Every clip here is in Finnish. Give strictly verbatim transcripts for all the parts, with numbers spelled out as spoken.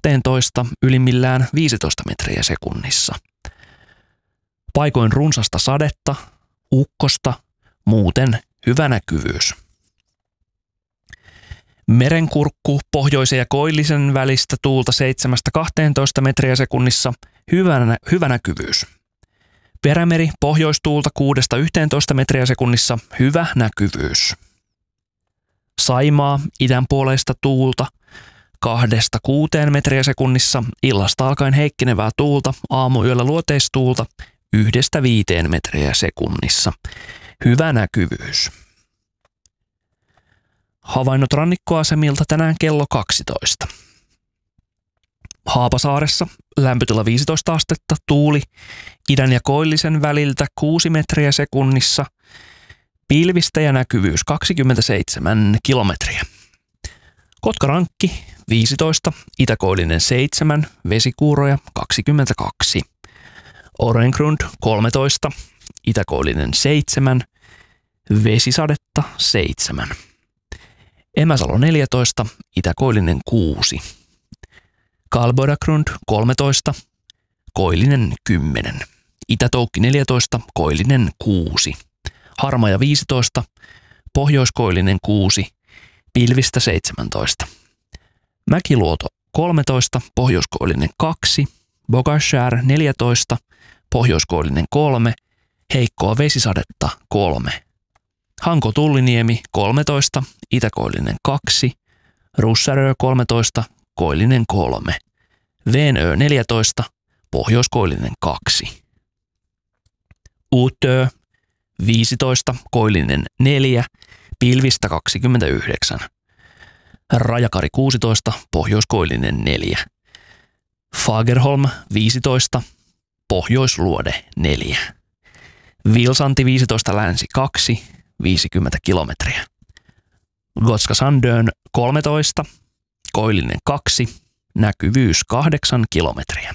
kahteentoista, ylimmillään viisitoista metriä sekunnissa. Paikoin runsasta sadetta, ukkosta, muuten hyvä näkyvyys. Merenkurkku pohjoisen ja koillisen välistä tuulta seitsemästä kahteentoista metriä sekunnissa, hyvä, hyvä näkyvyys. Perämeri pohjoistuulta kuudesta yhteentoista metriä sekunnissa, hyvä näkyvyys. Saimaa idänpuoleista tuulta kahdesta kuuteen metriä sekunnissa, illasta alkaen heikkenevää tuulta, aamuyöllä luoteistuulta yhdestä viiteen metriä sekunnissa, hyvä näkyvyys. Havainnot rannikkoasemilta tänään kello kaksitoista. Haapasaaressa lämpötila viisitoista astetta, tuuli idän ja koillisen väliltä kuusi metriä sekunnissa, pilvistä ja näkyvyys kaksikymmentäseitsemän kilometriä. Kotkarankki viisitoista, itäkoillinen seitsemän, vesikuuroja kaksikymmentäkaksi. Orengrund kolmetoista, itäkoillinen seitsemän, vesisadetta seitsemän. Emäsalo neljätoista, itäkoillinen kuusi. Kalbodagrund kolmetoista, koillinen kymmenen. Itätoukki neljätoista, koillinen kuusi. Harmaja viisitoista, pohjoiskoillinen kuusi, pilvistä seitsemäntoista. Mäkiluoto kolmetoista, pohjoiskoillinen kaksi. Bogashär neljätoista, pohjoiskoillinen kolme, heikkoa vesisadetta kolme. Hanko Tulliniemi kolmetoista, itäkoillinen kaksi, Russarö kolmetoista, koillinen kolme, Venö neljätoista, pohjoiskoillinen kaksi. Utö viisitoista, koillinen neljä, pilvistä kaksikymmentäyhdeksän. Rajakari kuusitoista, pohjoiskoillinen neljä. Fagerholm viisitoista, pohjoisluode neljä. Vilsanti viisitoista, länsi kaksi, viisikymmentä kilometriä. Gotska Sandön kolmetoista, koillinen kaksi, näkyvyys kahdeksan kilometriä.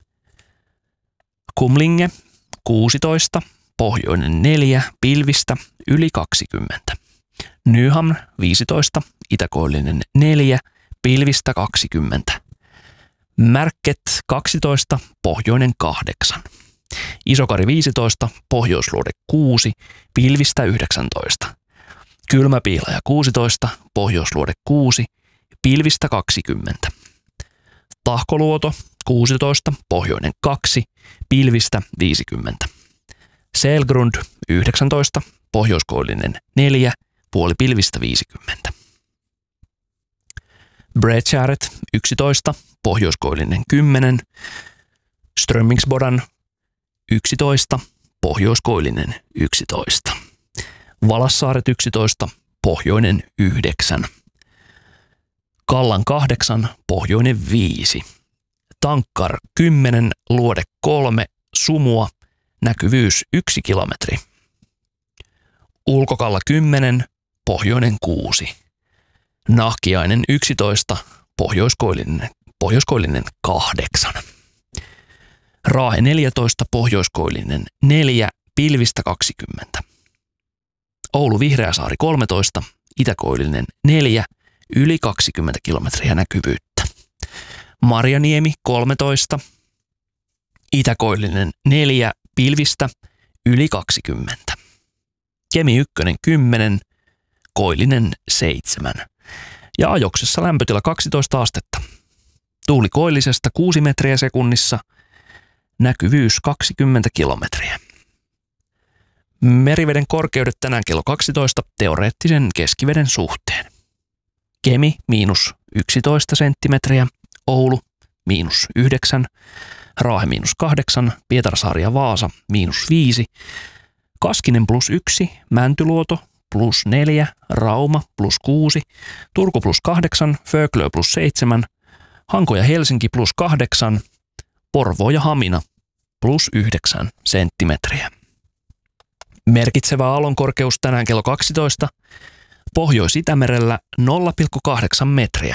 Kumlinge kuusitoista, pohjoinen neljä, pilvistä yli kaksikymmentä. Nyhamn viisitoista, itäkoillinen neljä, pilvistä kaksikymmentä. Märket kaksitoista, pohjoinen kahdeksan. Isokari viisitoista, pohjoisluode kuusi, pilvistä yhdeksäntoista. Kylmäpihlaja kuusitoista, pohjoisluode kuusi, pilvistä kaksikymmentä. Tahkoluoto kuusitoista, pohjoinen kaksi, pilvistä viisikymmentä. Selgrund yhdeksäntoista, pohjoiskoillinen neljä, puoli pilvistä viisikymmentä. Bredskäret yksitoista, pohjoiskoillinen kymmenen, Strömmingsbodan yksitoista, pohjoiskoillinen yksitoista. Valassaaret yksitoista, pohjoinen yhdeksän. Kallan kahdeksan, pohjoinen viisi. Tankkar kymmenen, luode kolme, sumua, näkyvyys yksi kilometri. Ulkokalla kymmenen, pohjoinen kuusi. Nahkiainen yksitoista, pohjoiskoillinen, pohjoiskoillinen kahdeksan. Raahe neljätoista, pohjoiskoillinen neljä, pilvistä kaksikymmentä. Oulu Vihreäsaari kolmetoista, itäkoillinen neljä, yli kaksikymmentä kilometriä näkyvyyttä. Marjaniemi kolmetoista, itäkoillinen neljä, pilvistä yli kaksikymmentä. Kemi ykkönen kymmenen, koillinen seitsemän. Ja ajoksessa lämpötila kaksitoista astetta. Tuuli koillisesta kuusi metriä sekunnissa, näkyvyys kaksikymmentä kilometriä. Meriveden korkeudet tänään kello kaksitoista teoreettisen keskiveden suhteen. Kemi miinus yksitoista senttimetriä, Oulu miinus yhdeksän, Raahe miinus kahdeksan, Pietarsaari ja Vaasa miinus viisi, Kaskinen plus yksi, Mäntyluoto plus neljä, Rauma plus kuusi, Turku plus kahdeksan, Föglö plus seitsemän, Hanko ja Helsinki plus kahdeksan, Porvoo ja Hamina plus yhdeksän senttimetriä. Merkitsevä aallonkorkeus tänään kello kaksitoista, Pohjois-Itämerellä nolla pilkku kahdeksan metriä.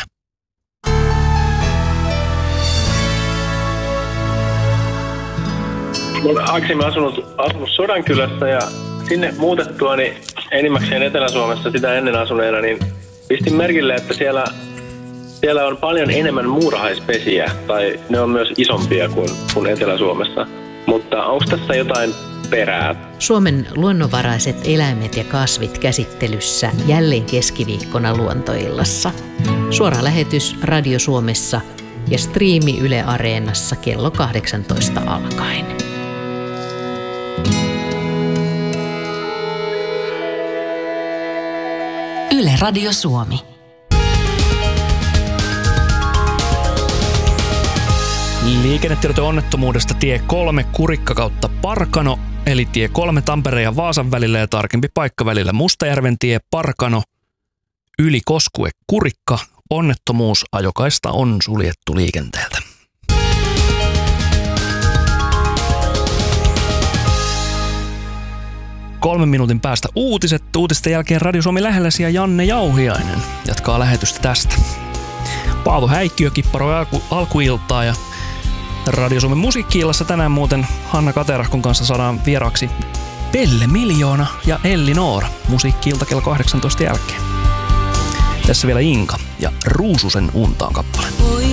Olen aikaisemmin asunut, asunut Sodankylässä ja sinne muutettua niin enimmäkseen Etelä-Suomessa sitä ennen asuneena, niin pistin merkille, että siellä siellä on paljon enemmän muurahaispesiä, tai ne on myös isompia kuin, kuin Etelä-Suomessa. Mutta onko tässä jotain perää? Suomen luonnonvaraiset eläimet ja kasvit käsittelyssä jälleen keskiviikkona Luontoillassa. Suora lähetys Radio Suomessa ja striimi Yle Areenassa kello kahdeksantoista alkaen. Yle Radio Suomi. Liikennetiedote onnettomuudesta tie kolme Kurikka kautta Parkano, eli tie kolme Tampereen ja Vaasan välillä ja tarkempi paikka välillä Mustajärven tie Parkano, yli Koskue Kurikka. Onnettomuus, ajokaista on suljettu liikenteeltä. Kolmen minuutin päästä uutiset. Uutisten jälkeen Radio Suomi lähelläsi ja Janne Jauhiainen jatkaa lähetystä tästä. Paavo Häikkiö kipparoi alku, alkuiltaa ja Radio Suomen musiikki-illassa tänään muuten Hanna Katerahkon kanssa saadaan vieraaksi Pelle Miljoona ja Elli Noora musiikki-ilta kello kahdeksantoista jälkeen. Tässä vielä Inka ja Ruususen untaan kappale.